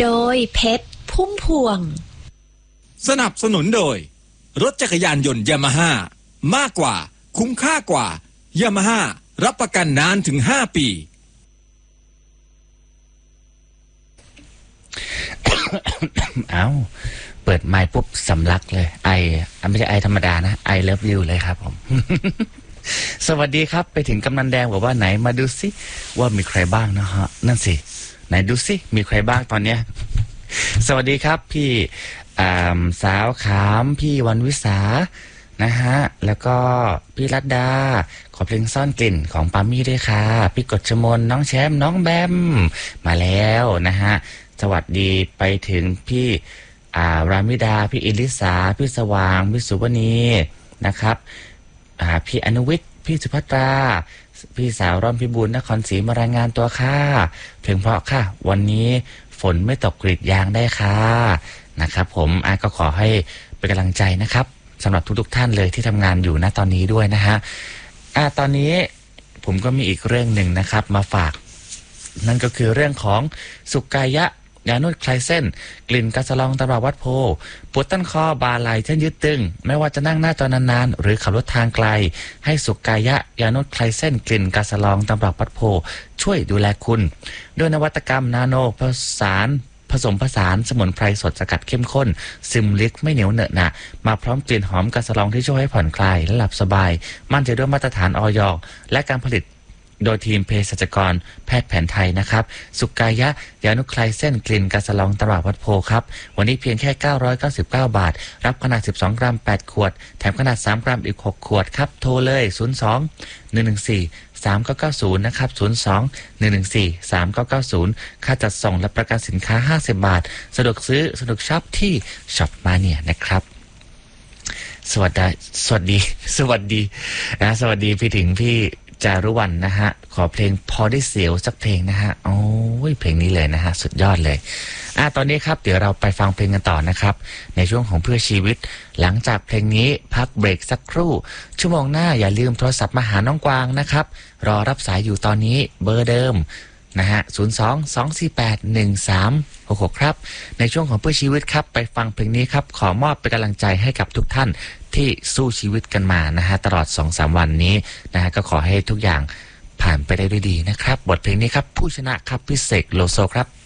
โดยเพชรพุ่มพวงสนับสนุนโดยรถจักรยานยนต์ยามาฮ่ามากกว่าคุ้มค่ากว่ายามาฮ่ารับประกันนานถึง5 ปีเอาเปิดไมค์ปุ๊บสำลักเลยไม่ใช่ไอธรรมดานะไอเลิฟยูเลยครับผม สวัสดีครับไปถึงกำนันแดงบอกว่าไหนมาดูสิว่ามีใครบ้างนะฮะนั่นสิไหนดูสิมีใครบ้างตอนเนี้ย สวัสดีครับพี่สาวขามพี่วันวิสานะฮะแล้วก็พี่รัตดาขอเพลงซ่อนกลิ่นของปามี่ด้วยค่ะพี่กฎชมนน้องแชมป์น้องแบมมาแล้วนะฮะสวัสดีไปถึงพี่รามิดาพี่อิลิสาพี่สว่างพี่สุวณีนะครับพี่อนุวิทย์พี่สุภัตราพี่สาวร่อมพิบูลนครศรีมารายงานตัวค่ะเพลงเพราะค่ะวันนี้ฝนไม่ตกกรีดยางได้ค่ะนะครับผมก็ขอให้เป็นกำลังใจนะครับสำหรับทุกท่านเลยที่ทำงานอยู่ณตอนนี้ด้วยนะฮะตอนนี้ผมก็มีอีกเรื่องหนึ่งนะครับมาฝากนั่นก็คือเรื่องของสุกายะยานวดคลายเส้นกลิ่นกาสลองตำรับวัดโพปวดต้นคอบ่าไหล่เส้นยืดตึงไม่ว่าจะนั่งหน้าจอนานๆหรือขับรถทางไกลให้สุกายะยานวดคลายเส้นกลิ่นกาสลองตำรับวัดโพช่วยดูแลคุณด้วยนวัตกรรมนาโนผสมผสานสมุนไพรสดสกัดเข้มข้นซึมลึกไม่เหนียวเหนอะหนะมาพร้อมกลิ่นหอมกาสลองที่ช่วยให้ผ่อนคลายและหลับสบายมั่นใจด้วยมาตรฐานอย.และการผลิตโดยทีมเภสัชกรแพทย์แผนไทยนะครับสุกายะยานุคลายเส้นกลิ่นกาสลองตำรับวัดโพครับวันนี้เพียงแค่999 บาทรับขนาด12 กรัม8 ขวดแถมขนาด3 กรัมอีก6 ขวดครับโทรเลย02-114-3990นะครับ02-114-3990ค่าจัดส่งและประกันสินค้า50 บาทสะดวกซื้อสะดวกช็อปที่ช็อปมาเนี่ยนะครับสวัสดีนะสวัสดีพี่ถึงพี่จารุวรรณนะฮะขอเพลงพอได้เสียวสักเพลงนะฮะโอ้ยเพลงนี้เลยนะฮะสุดยอดเลยตอนนี้ครับเดี๋ยวเราไปฟังเพลงกันต่อนะครับในช่วงของเพื่อชีวิตหลังจากเพลงนี้พักเบรกสักครู่ชั่วโมงหน้าอย่าลืมโทรศัพท์มาหาน้องกวางนะครับรอรับสายอยู่ตอนนี้เบอร์เดิมนะฮะ02-248-1366ครับในช่วงของเพื่อชีวิตครับไปฟังเพลงนี้ครับขอมอบเป็นกำลังใจให้กับทุกท่านที่สู้ชีวิตกันมานะฮะตลอด 2-3 วันนี้นะฮะก็ขอให้ทุกอย่างผ่านไปได้ด้วยดีนะครับบทเพลงนี้ครับผู้ชนะครับพี่เสกโลโซครับ